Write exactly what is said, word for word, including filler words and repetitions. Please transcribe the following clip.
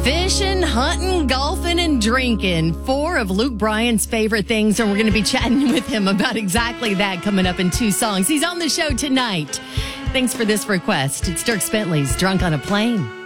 Fishing, hunting, golfing, and drinking. Four of Luke Bryan's favorite things, and we're going to be chatting with him about exactly that coming up in two songs. He's on the show tonight. Thanks for this request. It's Dierks Bentley's Drunk on a Plane.